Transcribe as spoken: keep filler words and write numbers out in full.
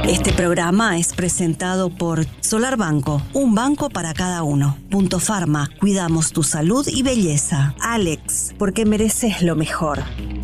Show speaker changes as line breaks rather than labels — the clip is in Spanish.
Este programa es presentado por Solar Banco, un banco para cada uno. Punto Pharma, cuidamos tu salud y belleza. Alex, porque mereces lo mejor.